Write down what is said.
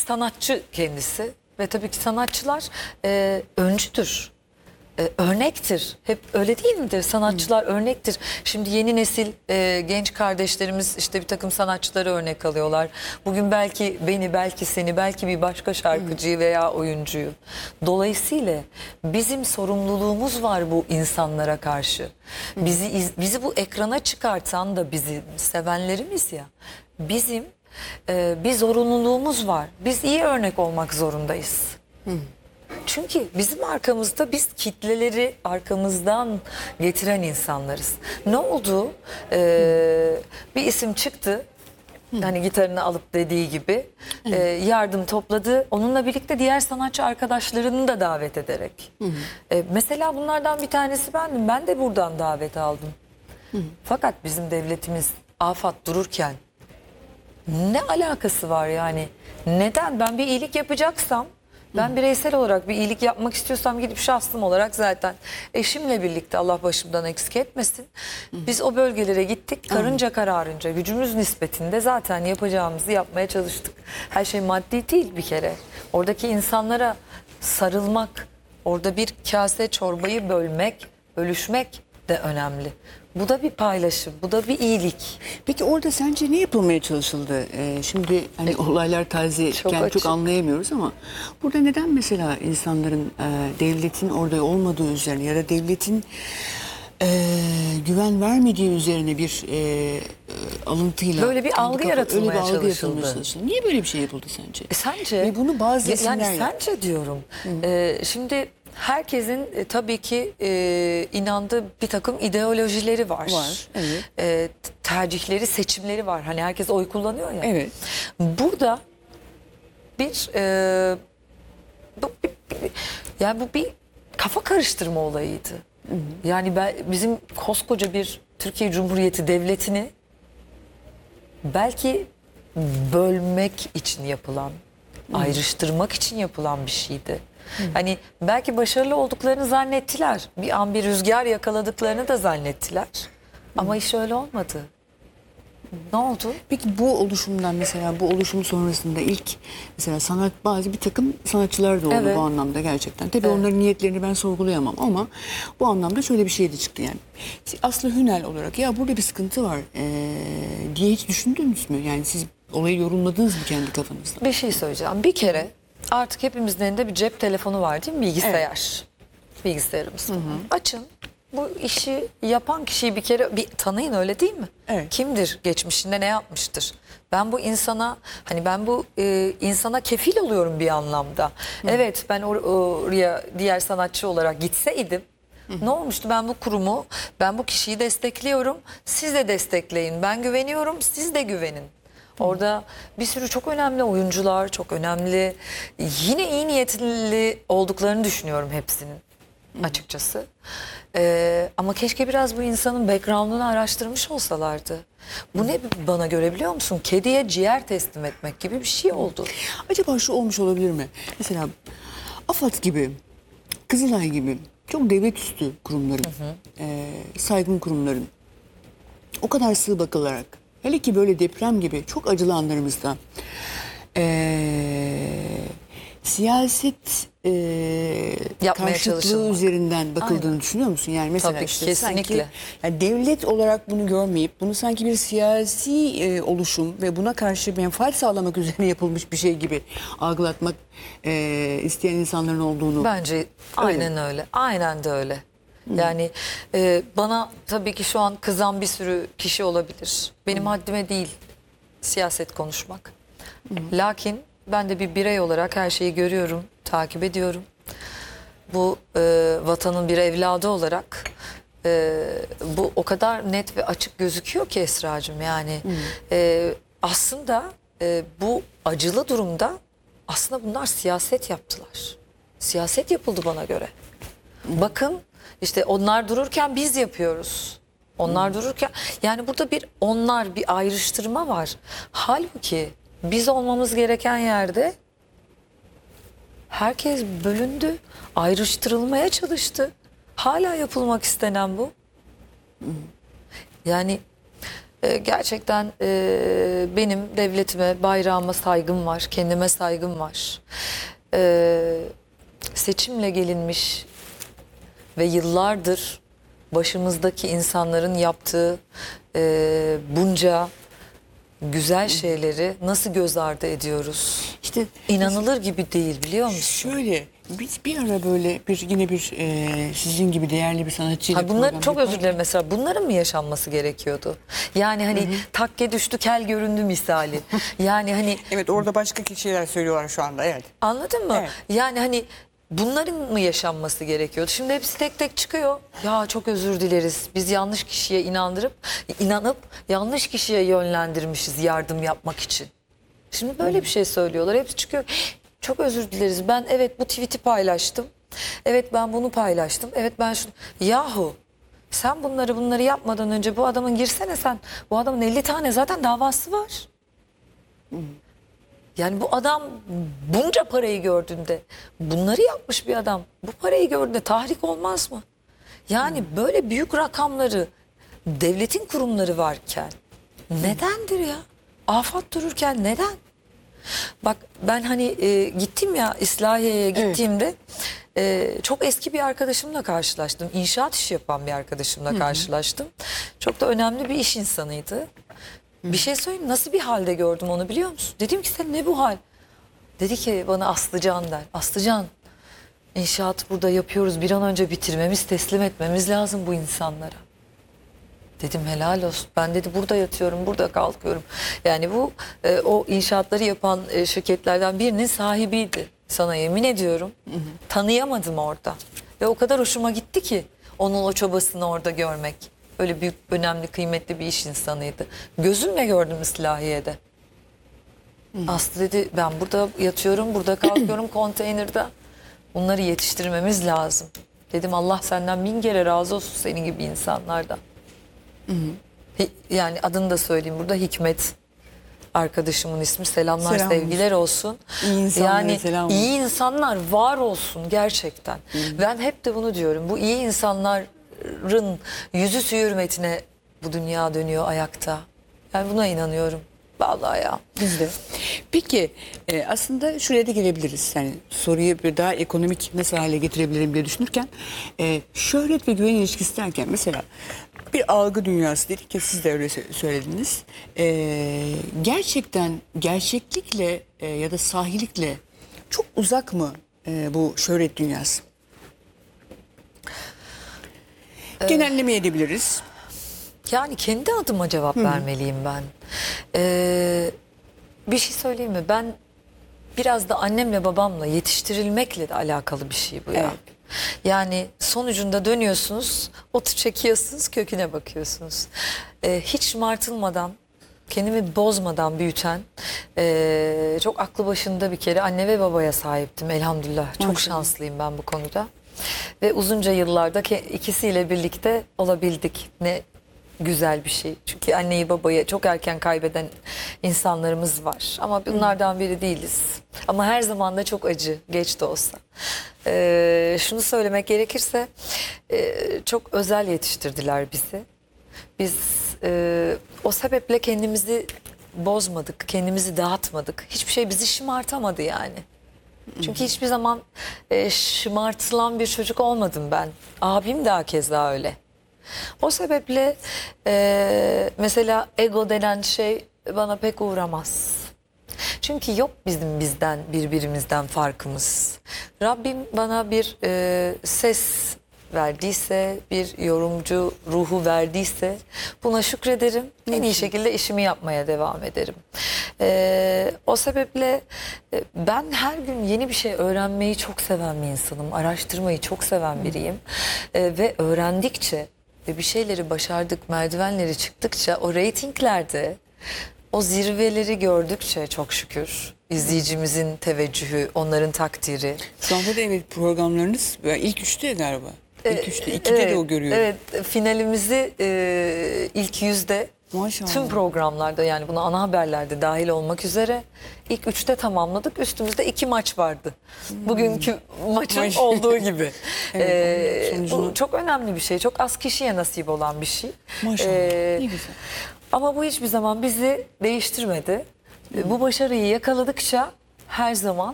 sanatçı kendisi ve tabii ki sanatçılar öncüdür. Örnektir. Hep öyle değil midir? Sanatçılar örnektir. Şimdi yeni nesil genç kardeşlerimiz işte bir takım sanatçıları örnek alıyorlar. Bugün belki beni, belki seni, belki bir başka şarkıcıyı veya oyuncuyu. Dolayısıyla bizim sorumluluğumuz var bu insanlara karşı. Bizi bu ekrana çıkartan da bizi sevenlerimiz ya. Bizim bir zorunluluğumuz var. Biz iyi örnek olmak zorundayız. Çünkü bizim arkamızda biz kitleleri arkamızdan getiren insanlarız. Ne oldu? Bir isim çıktı. Hani gitarını alıp dediği gibi yardım topladı. Onunla birlikte diğer sanatçı arkadaşlarını da davet ederek. Mesela bunlardan bir tanesi bendim. Ben de buradan davet aldım. Fakat bizim devletimiz afat dururken ne alakası var yani? Neden? Ben bir iyilik yapacaksam, ben bireysel olarak bir iyilik yapmak istiyorsam gidip şahsım olarak zaten eşimle birlikte, Allah başımdan eksik etmesin. Biz o bölgelere gittik, karınca kararınca, gücümüz nispetinde zaten yapacağımızı yapmaya çalıştık. Her şey maddi değil bir kere. Oradaki insanlara sarılmak, orada bir kase çorbayı bölüşmek de önemli. Bu da bir paylaşım, bu da bir iyilik. Peki orada sence ne yapılmaya çalışıldı? Şimdi hani olaylar tazeyken çok anlayamıyoruz ama burada neden mesela insanların devletin orada olmadığı üzerine ya da devletin güven vermediği üzerine bir alıntıyla böyle bir algı yaratılmaya çalışıldı. Niye böyle bir şey yapıldı sence? Sence? Ve bunu bazı isimler yani sence diyorum. Şimdi herkesin tabii ki inandığı bir takım ideolojileri var. Evet. Tercihleri, seçimleri var. Hani herkes oy kullanıyor ya. Evet. Burada yani bu bir kafa karıştırma olayıydı. Yani bizim koskoca bir Türkiye Cumhuriyeti devletini belki bölmek için yapılan, ayrıştırmak için yapılan bir şeydi. Hani belki başarılı olduklarını zannettiler. Bir an bir rüzgar yakaladıklarını da zannettiler. Ama iş öyle olmadı. Ne oldu? Peki bu oluşumdan mesela bu oluşum sonrasında ilk mesela bazı bir takım sanatçılar da oldu bu anlamda gerçekten. Tabii onların niyetlerini ben sorgulayamam ama bu anlamda şöyle bir şey de çıktı yani. Aslı Hünel olarak ya burada bir sıkıntı var diye hiç düşündünüz mü? Yani siz olayı yorumladınız mı kendi kafanızda? Bir şey söyleyeceğim. Bir kere artık hepimizin elinde bir cep telefonu var değil mi? Bilgisayar. Bilgisayarımız. Açın. Bu işi yapan kişiyi bir kere bir tanıyın, öyle değil mi? Evet. Kimdir? Geçmişinde ne yapmıştır? Ben bu insana kefil oluyorum bir anlamda. Evet, ben oraya diğer sanatçı olarak gitseydim ne olmuştu? Ben bu kurumu, ben bu kişiyi destekliyorum. Siz de destekleyin. Ben güveniyorum, siz de güvenin. Orada bir sürü çok önemli oyuncular, çok önemli, yine iyi niyetli olduklarını düşünüyorum hepsinin açıkçası. Ama keşke biraz bu insanın background'unu araştırmış olsalardı. Bu ne bana göre biliyor musun? Kediye ciğer teslim etmek gibi bir şey oldu. Acaba şu olmuş olabilir mi? Mesela AFAD gibi, Kızılay gibi çok devlet üstü kurumların, saygın kurumların o kadar sığ bakılarak, hele ki böyle deprem gibi çok acılı anlarımızda siyaset karşıtlığı üzerinden bakıldığını düşünüyor musun? Yani mesela tabii, işte kesinlikle. sanki yani devlet olarak bunu görmeyip bunu sanki bir siyasi oluşum ve buna karşı menfaat sağlamak üzerine yapılmış bir şey gibi algılatmak isteyen insanların olduğunu. Bence aynen öyle. Aynen de öyle. Yani bana tabii ki şu an kızan bir sürü kişi olabilir. Benim haddime değil siyaset konuşmak. Lakin ben de bir birey olarak her şeyi görüyorum, takip ediyorum. Bu vatanın bir evladı olarak bu o kadar net ve açık gözüküyor ki Esra'cığım. Yani aslında bu acılı durumda aslında bunlar siyaset yaptılar. Siyaset yapıldı bana göre. Bakın işte onlar dururken biz yapıyoruz. Onlar dururken yani burada bir ayrıştırma var. Halbuki biz olmamız gereken yerde herkes bölündü, ayrıştırılmaya çalıştı. Hala yapılmak istenen bu. Yani Gerçekten benim devletime, bayrağıma saygım var, kendime saygım var. Seçimle gelinmiş ve yıllardır başımızdaki insanların yaptığı bunca güzel şeyleri nasıl göz ardı ediyoruz? İşte İnanılır gibi değil, biliyor musun? şöyle biz bir ara böyle yine bir sizin gibi değerli bir sanatçıyla Ha, bunlar program çok özür yaparken- dilerim, mesela bunların mı yaşanması gerekiyordu? Yani hani takke düştü kel göründü misali. Yani hani Evet, orada başka kişiler söylüyorlar şu anda, evet. anladın mı? Evet. Yani hani bunların mı yaşanması gerekiyordu? Şimdi hepsi tek tek çıkıyor. Ya çok özür dileriz. Biz yanlış kişiye inanıp yanlış kişiye yönlendirmişiz yardım yapmak için. Şimdi böyle bir şey söylüyorlar. Hepsi çıkıyor. Çok özür dileriz. Ben evet bu tweet'i paylaştım. Evet ben bunu paylaştım. Evet ben şunu... Yahu sen bunları yapmadan önce bu adamın girsene sen. Bu adamın 50 tane zaten davası var. Yani bu adam bunca parayı gördüğünde, bunları yapmış bir adam bu parayı gördüğünde tahrik olmaz mı? Yani böyle büyük rakamları devletin kurumları varken nedendir ya? Afat dururken neden? Bak ben hani gittim ya İslahiye'ye gittiğimde çok eski bir arkadaşımla karşılaştım. İnşaat işi yapan bir arkadaşımla karşılaştım. Çok da önemli bir iş insanıydı. Bir şey söyleyeyim, nasıl bir halde gördüm onu biliyor musun? Dedim ki sen ne bu hal? Dedi ki bana Aslıcan der. Aslıcan, inşaatı burada yapıyoruz, bir an önce bitirmemiz, teslim etmemiz lazım bu insanlara. Dedim helal olsun. Ben dedi burada yatıyorum, burada kalkıyorum. Yani bu o inşaatları yapan şirketlerden birinin sahibiydi. Sana yemin ediyorum. Tanıyamadım orada. Ve o kadar hoşuma gitti ki onun o çabasını orada görmek. Öyle büyük, önemli, kıymetli bir iş insanıydı. Gözümle gördüm İslahiye'de. Aslı dedi ben burada yatıyorum, burada kalkıyorum konteynerde. Bunları yetiştirmemiz lazım. Dedim Allah senden 1000 kere razı olsun senin gibi insanlardan. Yani adını da söyleyeyim burada, Hikmet arkadaşımın ismi. Selamlar, Selam sevgiler olsun. İyi insanlara Yani selam iyi insanlar var olsun gerçekten. Ben hep de bunu diyorum. Bu iyi insanların yüzü suyu hürmetine bu dünya dönüyor ayakta. Yani buna inanıyorum. Vallahi ya. Biz de. Peki aslında şuraya da gelebiliriz. Yani soruyu bir daha ekonomik nasıl hale getirebilirim diye düşünürken şöhret ve güven ilişkisi derken mesela bir algı dünyası dedik ya, siz de öyle söylediniz. Gerçekten gerçeklikle ya da sahilikle çok uzak mı bu şöhret dünyası? Genelleme edebiliriz. Yani kendi adıma cevap vermeliyim ben. Bir şey söyleyeyim mi? Ben biraz da annemle babamla yetiştirilmekle de alakalı bir şey bu ya. Evet. Yani sonucunda dönüyorsunuz, otu çekiyorsunuz, köküne bakıyorsunuz. Hiç şımartılmadan, kendimi bozmadan büyüten, çok aklı başında bir kere anne ve babaya sahiptim elhamdülillah. Çok Maşallah. şanslıyım ben bu konuda. Ve uzunca yıllarda ikisiyle birlikte olabildik. Ne güzel bir şey. Çünkü anneyi babayı çok erken kaybeden insanlarımız var. Ama bunlardan biri değiliz. Ama her zaman da çok acı, geç de olsa. Şunu söylemek gerekirse çok özel yetiştirdiler bizi. Biz o sebeple kendimizi bozmadık, kendimizi dağıtmadık. Hiçbir şey bizi şımartamadı yani. Çünkü hiçbir zaman şımartılan bir çocuk olmadım ben. Abim de hakeza öyle. O sebeple mesela ego denen şey bana pek uğramaz. Çünkü yok bizim birbirimizden farkımız. Rabbim bana bir ses verdiyse, bir yorumcu ruhu verdiyse buna şükrederim. En iyi şekilde işimi yapmaya devam ederim. O sebeple ben her gün yeni bir şey öğrenmeyi çok seven bir insanım. Araştırmayı çok seven biriyim. Ve öğrendikçe ve bir şeyleri başardık, merdivenleri çıktıkça o reytinglerde o zirveleri gördükçe çok şükür izleyicimizin teveccühü, onların takdiri. Şu anda da evet programlarınız ilk üçte galiba. İlk üçte, ikide de o görüyorum. Evet, finalimizi ilk yüzde Maşallah. tüm programlarda, yani buna ana haberlerde dahil olmak üzere ilk üçte tamamladık. Üstümüzde 2 maç vardı. Bugünkü maçın olduğu gibi. Evet, Bu çok önemli bir şey. Çok az kişiye nasip olan bir şey. Maşallah. Ne güzel. Ama bu hiçbir zaman bizi değiştirmedi. Bu başarıyı yakaladıkça her zaman